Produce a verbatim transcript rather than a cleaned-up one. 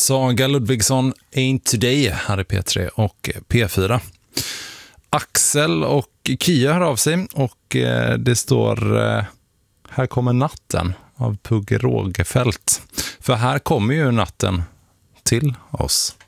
Saga Ludvigsson, Ain't Today här i P tre och P fyra. Axel och Kia hör av sig och det står Här kommer natten av Pugge Rågefält. För här kommer ju natten till oss.